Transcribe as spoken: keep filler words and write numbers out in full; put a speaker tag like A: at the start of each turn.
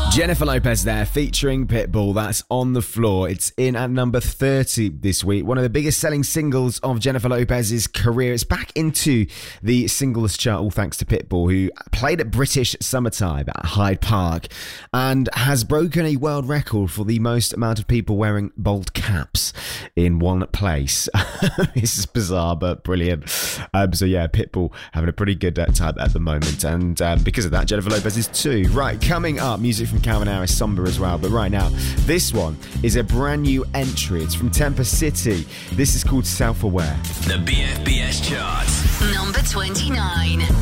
A: Jennifer Lopez there, featuring Pitbull. That's On the Floor. It's in at number thirty this week. One of the biggest selling singles of Jennifer Lopez's career. It's back into the singles chart, all thanks to Pitbull, who played at British Summertime at Hyde Park and has broken a world record for the most amount of people wearing bald caps in one place. This is bizarre, but brilliant. Um, so yeah, Pitbull having a pretty good uh, time at the moment. And um, because of that, Jennifer Lopez is too. Right, coming up, music from Calvin Harris, Somber as well. But right now, this one is a brand new entry. It's from Tempest City. This is called Self-Aware.
B: The B F B S chart.
C: Number twenty-nine.